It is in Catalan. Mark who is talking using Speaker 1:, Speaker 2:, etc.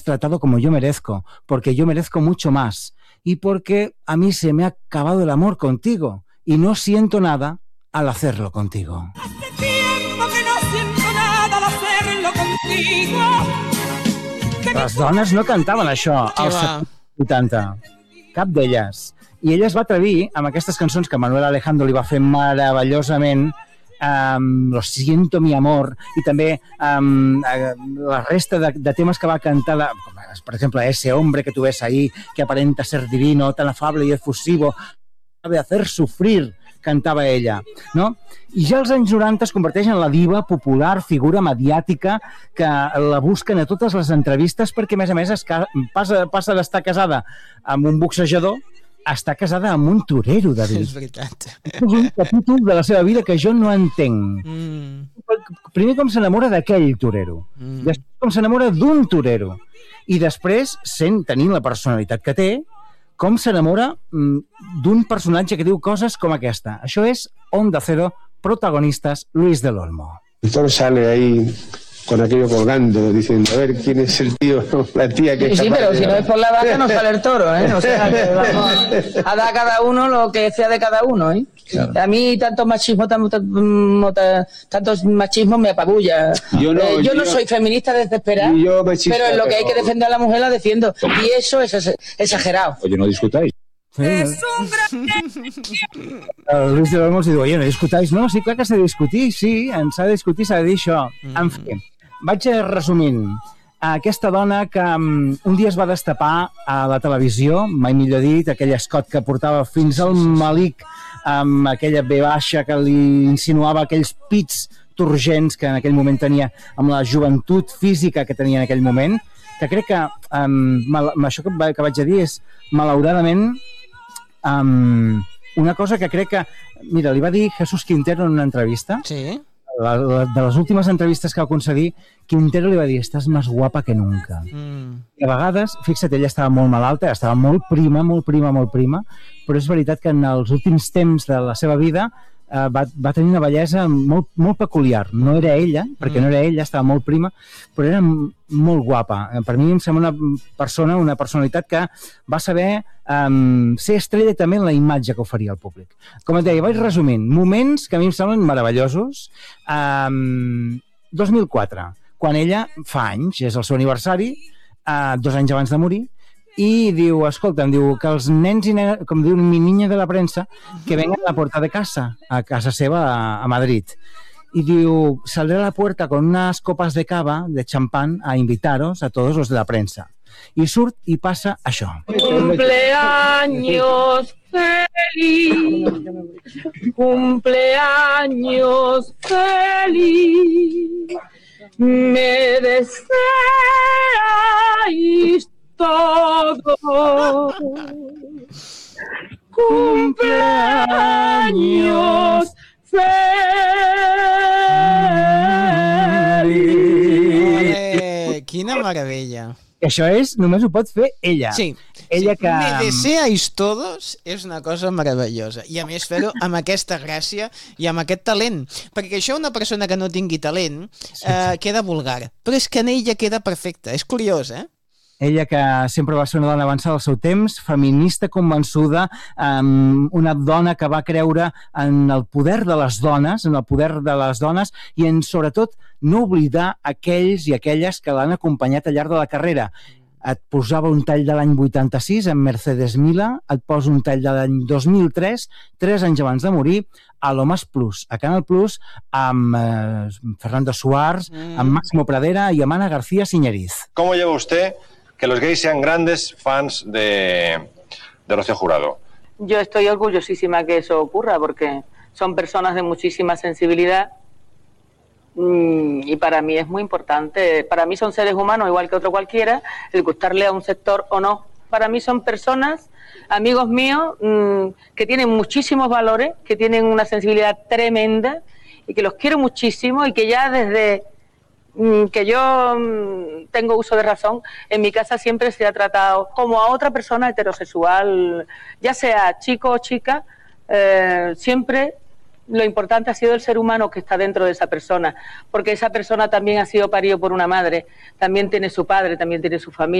Speaker 1: tratado como yo merezco, porque yo merezco mucho más y porque a mí se me ha acabado el amor contigo y no siento nada al hacerlo contigo.
Speaker 2: Hace tiempo que no siento nada al hacerlo contigo.
Speaker 1: Les dones no cantaven això als 80, cap d'elles. I ella es va atrevir amb aquestes cançons que Manuel Alejandro li va fer meravellosament, Lo siento mi amor, i també la resta de temes que va cantar, per exemple, Ese hombre que tú ves ahí, que aparenta ser divino, tan afable y efusivo, sabe hacer sufrir, cantava ella, no? I ja als anys 90 es converteix en la diva popular, figura mediàtica, que la busquen a totes les entrevistes perquè, a més, passa d'estar casada amb un boxejador a estar casada amb un torero, David.
Speaker 3: És veritat.
Speaker 1: És un capítol de la seva vida que jo no entenc. Primer com s'enamora d'aquell torero, després com s'enamora d'un torero, i després, tenint la personalitat que té, com s'enamora d'un personatge que diu coses com aquesta. Això és Onda Cero, protagonistas Luis del Olmo.
Speaker 4: El toro sale ahí con aquello colgando, diciendo, a ver, ¿quién es el tío, la tía que está?
Speaker 5: Sí, pero si no es por la vaca no sale el toro, ¿eh? O sea, que vamos a dar a cada uno lo que sea de cada uno, ¿eh? Claro. A mí tanto machismo me apabulla. Yo no soy feminista desesperada, pero en lo que hay que defender a la mujer la defiendo. Y eso es exagerado.
Speaker 6: Oye, no discutáis.
Speaker 1: Sí, Luis de Olmo els diu, oye, no discutáis. No, sí, clar que s'ha de discutir, sí, s'ha de discutir, s'ha de dir això. En fi, vaig resumint. Aquesta dona que un dia es va destapar a la televisió, mai millor dit, aquell escot que portava fins al malic, amb aquella B baixa que li insinuava aquells pits turgents que en aquell moment tenia, amb la joventut física que tenia en aquell moment, que crec que això que vaig a dir és, malauradament, una cosa que crec que... Mira, li va dir Jesús Quintero en una entrevista.
Speaker 3: Sí.
Speaker 1: De les últimes entrevistes que va concedir, Quintero li va dir, estàs més guapa que nunca. I a vegades, fixa't, ella estava molt malalta, estava molt prima, però és veritat que en els últims temps de la seva vida va tenir una bellesa molt peculiar. No era ella, perquè no era ella, estava molt prima, però era molt guapa. Per mi em sembla una personalitat que va saber ser estrella també en la imatge que oferia al públic. Com et deia, vaig resumint. Moments que a mi em semblen meravellosos. 2004, quan ella fa anys, és el seu aniversari, 2 anys abans de morir, i diu, escolta'm, diu que els nens i nenes, com diu mi niña de la prensa, que vengan a la puerta de casa, a casa seva a Madrid. Y diu, saldré a la puerta con unas copas de cava, de champán, a invitaros a todos los de la prensa. I surt i passa això.
Speaker 5: Cumpleaños feliz, cumpleaños feliz, me deseáis todo. Cumpleaños feliz.
Speaker 3: Quina meravella.
Speaker 1: Això només ho pot fer ella.
Speaker 3: Sí.
Speaker 1: Ella que...
Speaker 3: Me deseáis todos és una cosa meravellosa. I a més fer-ho amb aquesta gràcia i amb aquest talent. Perquè això una persona que no tingui talent queda vulgar. Però és que en ella queda perfecta. És curiós, eh?
Speaker 1: Ella que sempre va ser una dona avançada al seu temps, feminista convençuda, una dona que va creure en el poder de les dones, i en, sobretot, no oblidar aquells i aquelles que l'han acompanyat al llarg de la carrera. Et posava un tall de l'any 86 amb Mercedes Milà, et posa un tall de l'any 2003, 3 anys abans de morir, a Lo Más Plus, a Canal Plus, amb Fernando Suárez, amb Máximo Pradera i amb Ana García Siñeriz.
Speaker 7: ¿Cómo lleva usted que los gays sean grandes fans de Rocío Jurado?
Speaker 5: Yo estoy orgullosísima que eso ocurra porque son personas de muchísima sensibilidad y para mí es muy importante. Para mí son seres humanos igual que otro cualquiera, el gustarle a un sector o no. Para mí son personas, amigos míos, que tienen muchísimos valores, que tienen una sensibilidad tremenda y que los quiero muchísimo y que ya desde que yo tengo uso de razón, en mi casa siempre se ha tratado como a otra persona heterosexual, ya sea chico o chica, siempre lo importante ha sido el ser humano que está dentro de esa persona, porque esa persona también ha sido parido por una madre, también tiene su padre, también tiene su familia.